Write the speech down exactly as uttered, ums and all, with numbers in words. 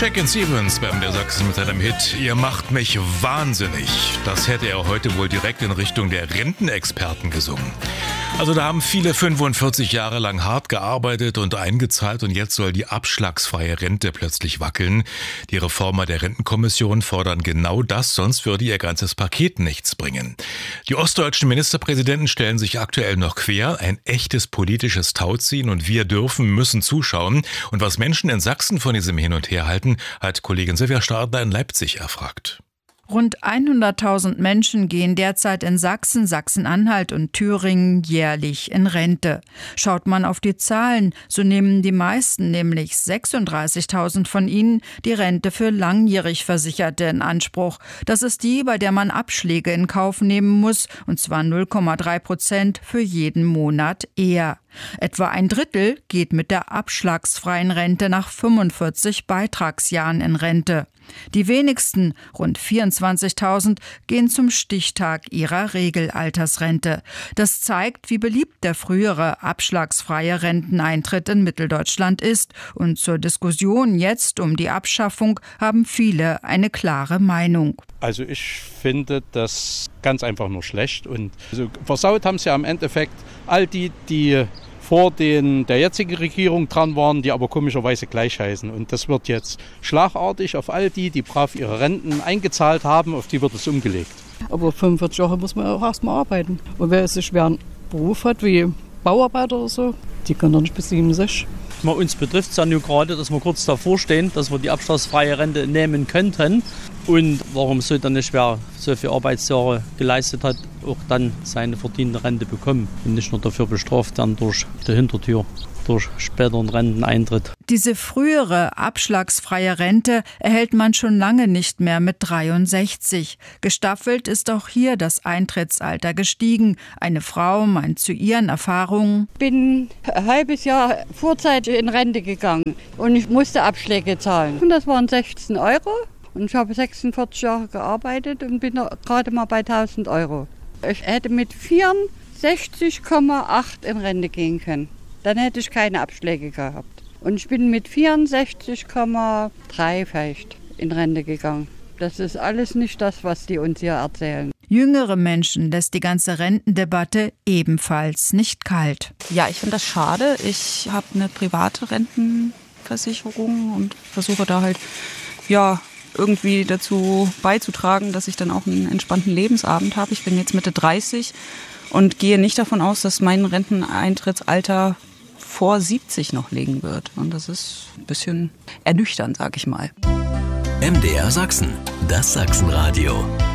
Shakin' Stevens beim der Sachsen mit seinem Hit Ihr macht mich wahnsinnig. Das hätte er heute wohl direkt in Richtung der Rentenexperten gesungen. Also da haben viele fünfundvierzig Jahre lang hart gearbeitet und eingezahlt und jetzt soll die abschlagsfreie Rente plötzlich wackeln. Die Reformer der Rentenkommission fordern genau das, sonst würde ihr ganzes Paket nichts bringen. Die ostdeutschen Ministerpräsidenten stellen sich aktuell noch quer, ein echtes politisches Tauziehen und wir dürfen, müssen zuschauen. Und was Menschen in Sachsen von diesem Hin und Her halten, hat Kollegin Silvia Stadler in Leipzig erfragt. Rund hunderttausend Menschen gehen derzeit in Sachsen, Sachsen-Anhalt und Thüringen jährlich in Rente. Schaut man auf die Zahlen, so nehmen die meisten, nämlich sechsunddreißigtausend von ihnen, die Rente für langjährig Versicherte in Anspruch. Das ist die, bei der man Abschläge in Kauf nehmen muss, und zwar null Komma drei Prozent für jeden Monat eher. Etwa ein Drittel geht mit der abschlagsfreien Rente nach fünfundvierzig Beitragsjahren in Rente. Die wenigsten, rund vierundzwanzigtausend, gehen zum Stichtag ihrer Regelaltersrente. Das zeigt, wie beliebt der frühere abschlagsfreie Renteneintritt in Mitteldeutschland ist. Und zur Diskussion jetzt um die Abschaffung haben viele eine klare Meinung. Also ich finde das ganz einfach nur schlecht. Und also versaut haben es ja im Endeffekt all die, die vor den, der jetzigen Regierung dran waren, die aber komischerweise gleich heißen. Und das wird jetzt schlagartig auf all die, die brav ihre Renten eingezahlt haben, auf die wird es umgelegt. Aber fünfundvierzig Jahre muss man auch erstmal arbeiten. Und wer einen schweren Beruf hat, wie Bauarbeiter oder so, die können doch nicht bis siebenundsechzig. Uns betrifft es ja nur gerade, dass wir kurz davor stehen, dass wir die abschlagsfreie Rente nehmen könnten. Und warum soll dann nicht, wer so viele Arbeitsjahre geleistet hat, auch dann seine verdiente Rente bekommen und nicht nur dafür bestraft werden durch die Hintertür, durch späteren Renteneintritt. Diese frühere abschlagsfreie Rente erhält man schon lange nicht mehr mit dreiundsechzig. Gestaffelt ist auch hier das Eintrittsalter gestiegen. Eine Frau meint zu ihren Erfahrungen: Ich bin ein halbes Jahr vorzeitig in Rente gegangen und ich musste Abschläge zahlen. Und das waren sechzehn Euro. Und ich habe sechsundvierzig Jahre gearbeitet und bin gerade mal bei tausend Euro. Ich hätte mit vierundsechzig Komma acht in Rente gehen können. Dann hätte ich keine Abschläge gehabt. Und ich bin mit vierundsechzig Komma drei vielleicht in Rente gegangen. Das ist alles nicht das, was die uns hier erzählen. Jüngere Menschen lässt die ganze Rentendebatte ebenfalls nicht kalt. Ja, ich finde das schade. Ich habe eine private Rentenversicherung und versuche da halt, ja, irgendwie dazu beizutragen, dass ich dann auch einen entspannten Lebensabend habe. Ich bin jetzt Mitte dreißig und gehe nicht davon aus, dass mein Renteneintrittsalter vor siebzig noch liegen wird. Und das ist ein bisschen ernüchternd, sag ich mal. M D R Sachsen, das Sachsenradio.